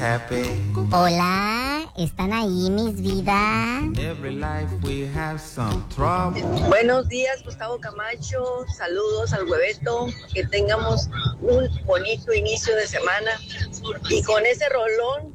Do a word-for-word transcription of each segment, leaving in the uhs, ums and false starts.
Hola, ¿están ahí mis vidas? Buenos días, Gustavo Camacho. Saludos al Hueveto. Que tengamos un bonito inicio de semana. Y con ese rolón.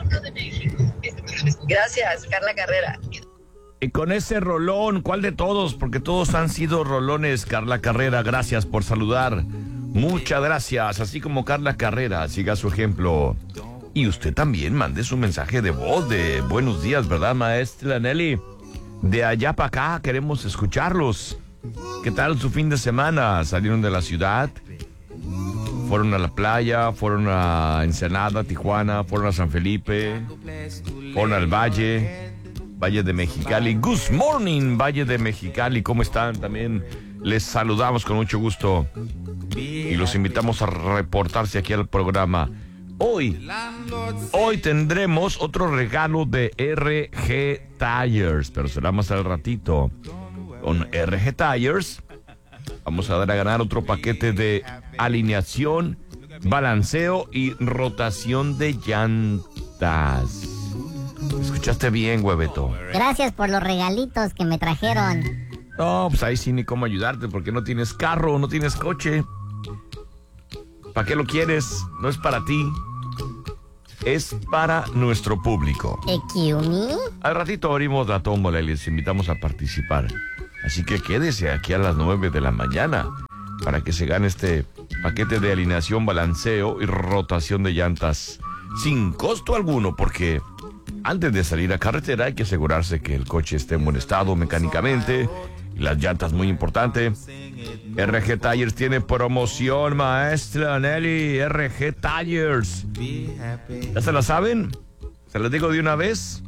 Gracias, Carla Carrera. Y con ese rolón, ¿cuál de todos? Porque todos han sido rolones, Carla Carrera. Gracias por saludar. Muchas gracias. Así como Carla Carrera, siga su ejemplo. Y usted también mande su mensaje de voz de buenos días, ¿verdad, maestra Nelly? De allá para acá queremos escucharlos. ¿Qué tal su fin de semana? ¿Salieron de la ciudad? ¿Fueron a la playa? ¿Fueron a Ensenada, Tijuana? ¿Fueron a San Felipe? ¿Fueron al Valle? Valle de Mexicali. Good morning, Valle de Mexicali. ¿Cómo están? También les saludamos con mucho gusto. Y los invitamos a reportarse aquí al programa. Hoy, hoy tendremos otro regalo de R G Tires, pero será más al ratito. Con R G Tires vamos a dar a ganar otro paquete de alineación, balanceo y rotación de llantas. ¿Escuchaste bien, Hueveto? Gracias por los regalitos que me trajeron. No, pues ahí sí ni cómo ayudarte porque no tienes carro, no tienes coche. ¿Para qué lo quieres? No es para ti. Es para nuestro público. ¿Excuse me? Al ratito abrimos la tómbola y les invitamos a participar. Así que quédese aquí a las nueve de la mañana para que se gane este paquete de alineación, balanceo y rotación de llantas sin costo alguno, porque antes de salir a carretera hay que asegurarse que el coche esté en buen estado mecánicamente y las llantas muy importante. R G Tires tiene promoción, maestra Nelly. R G Tires. ¿Ya se la saben? ¿Se las digo de una vez?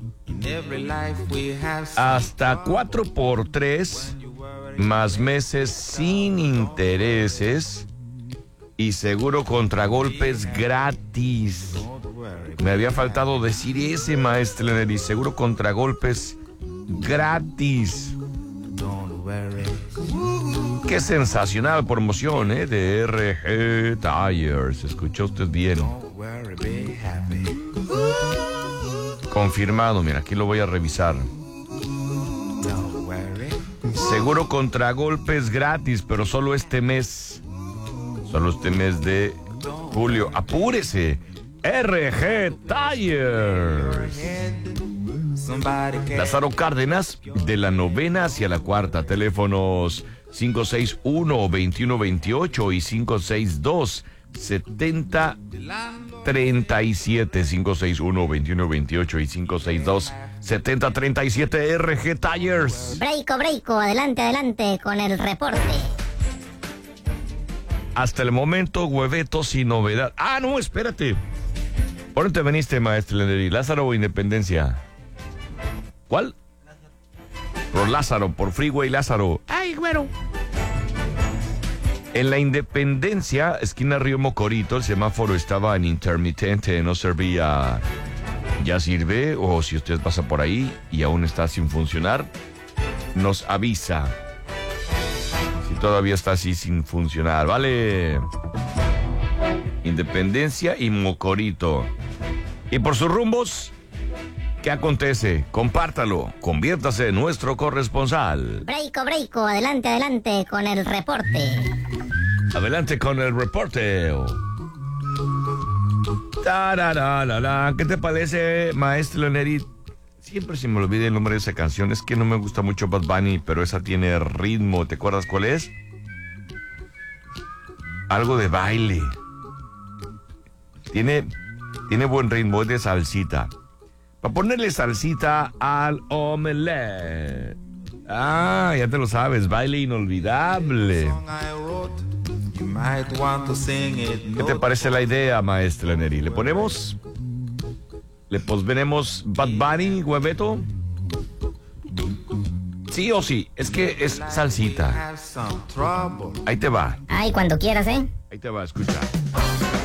Hasta cuatro por tres más meses sin intereses y seguro contra golpes gratis. Me había faltado decir ese, maestra Nelly. Seguro contra golpes gratis. Qué sensacional promoción, ¿eh? De R G Tires. ¿Escuchó usted bien? Confirmado, mira, aquí lo voy a revisar. Seguro contra golpes gratis, pero solo este mes. Solo este mes de julio. ¡Apúrese! R G Tires. Lázaro Cárdenas, de la novena hacia la cuarta. Teléfonos cinco seis uno, dos uno dos ocho y cinco seis dos, siete cero tres siete. cinco seis uno, dos uno dos ocho y cinco seis dos, siete cero tres siete. R G Tires. Breiko, breiko, adelante, adelante con el reporte. Hasta el momento, Hueveto, sin novedad. Ah, no, espérate. ¿Por dónde te veniste, maestro Leneri? ¿Lázaro o Independencia? ¿Cuál? Por Lázaro, por Freeway Lázaro. ¡Ay, güero! En la Independencia, esquina Río Mocorito, el semáforo estaba en intermitente, no servía. ¿Ya sirve? O si usted pasa por ahí y aún está sin funcionar, nos avisa. Si todavía está así sin funcionar, ¿vale? Independencia y Mocorito. Y por sus rumbos, ¿qué acontece? Compártalo, conviértase en nuestro corresponsal. Breiko, breiko, adelante, adelante con el reporte. Adelante con el reporte. Tarararara. ¿Qué te parece, maestro Leneri? Siempre se me olvida el nombre de esa canción. Es que no me gusta mucho Bad Bunny, pero esa tiene ritmo. ¿Te acuerdas cuál es? Algo de baile. Tiene, tiene buen ritmo, es de salsita. Para ponerle salsita al omelette. Ah, ya te lo sabes, baile inolvidable. ¿Qué te parece la idea, maestra Neri? ¿Le ponemos? ¿Le posvenemos Bad Bunny, Hueveto? Sí o sí, es que es salsita. Ahí te va. Ay, cuando quieras, ¿eh? Ahí te va, escucha.